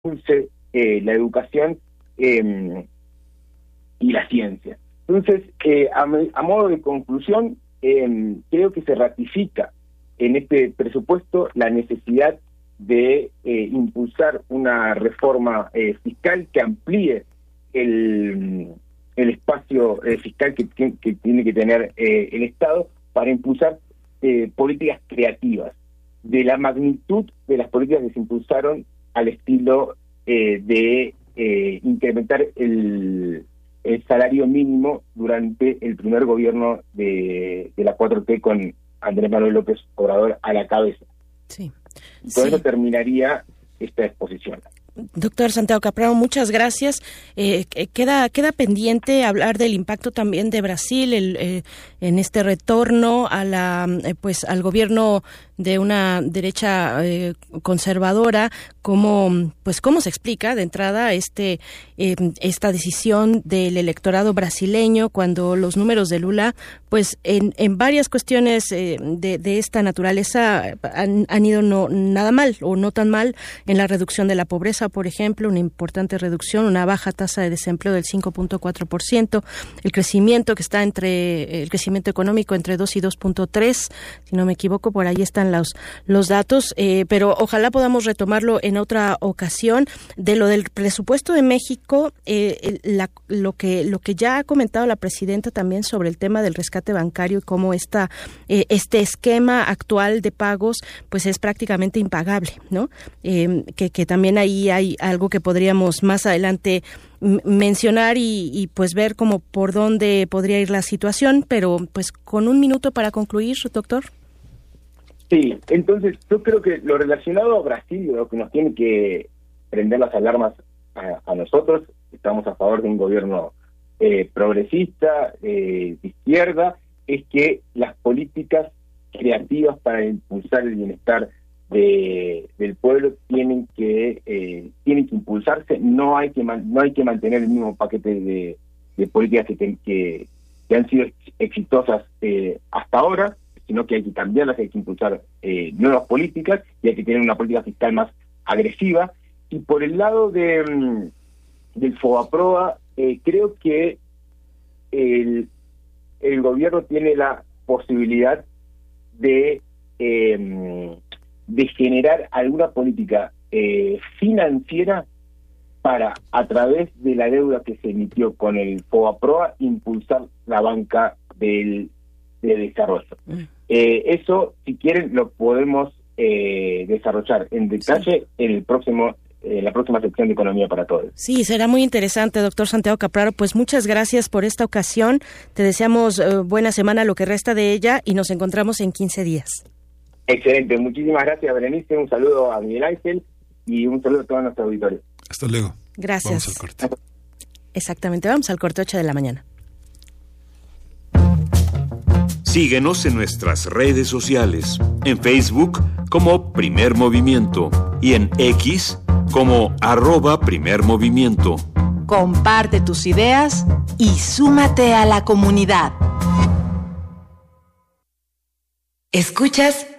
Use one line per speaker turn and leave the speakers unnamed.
impulse la educación y la ciencia. Entonces, a modo de conclusión, creo que se ratifica en este presupuesto la necesidad de impulsar una reforma fiscal que amplíe el espacio fiscal que tiene que tener el Estado para impulsar políticas creativas, de la magnitud de las políticas que se impulsaron al estilo de incrementar el salario mínimo durante el primer gobierno de la 4T con Andrés Manuel López Obrador a la cabeza.
Sí.
Con eso terminaría esta exposición.
Doctor Santiago Capraro, muchas gracias. Queda pendiente hablar del impacto también de Brasil en este retorno a al gobierno de una derecha conservadora. ¿Cómo se explica de entrada esta decisión del electorado brasileño cuando los números de Lula, pues en varias cuestiones de esta naturaleza han ido nada mal o no tan mal? En la reducción de la pobreza, por ejemplo, una importante reducción, una baja tasa de desempleo del 5.4%, el crecimiento el crecimiento económico entre 2 y 2.3, si no me equivoco, por ahí están los datos, pero ojalá podamos retomarlo en otra ocasión. De lo del presupuesto de México, lo que ya ha comentado la presidenta también sobre el tema del rescate bancario y cómo este esquema actual de pagos pues es prácticamente impagable, ¿no? Que también ahí hay algo que podríamos más adelante mencionar y pues ver cómo por dónde podría ir la situación, pero pues con un minuto para concluir, doctor.
Sí, entonces yo creo que lo relacionado a Brasil, lo que nos tiene que prender las alarmas a nosotros, estamos a favor de un gobierno progresista, de izquierda, es que las políticas creativas para impulsar el bienestar del pueblo tienen que impulsarse. No hay que mantener el mismo paquete de políticas que han sido exitosas hasta ahora, sino que hay que cambiarlas, hay que impulsar nuevas políticas y hay que tener una política fiscal más agresiva. Y por el lado del FOBAPROA, creo que el gobierno tiene la posibilidad de generar alguna política financiera para, a través de la deuda que se emitió con el FOBAPROA, impulsar la banca de desarrollo. Eso, si quieren, lo podemos desarrollar en detalle en la próxima sección de Economía para Todos.
Sí, será muy interesante, doctor Santiago Capraro. Pues muchas gracias por esta ocasión. Te deseamos buena semana, lo que resta de ella, y nos encontramos en 15 días.
Excelente, muchísimas gracias, Berenice. Un saludo a Miguel Ángel y un saludo a todos nuestros auditores.
Hasta luego.
Gracias.
Vamos al corte.
Exactamente, vamos al corte 8 de la mañana.
Síguenos en nuestras redes sociales, en Facebook como Primer Movimiento y en X como @PrimerMovimiento.
Comparte tus ideas y súmate a la comunidad. Escuchas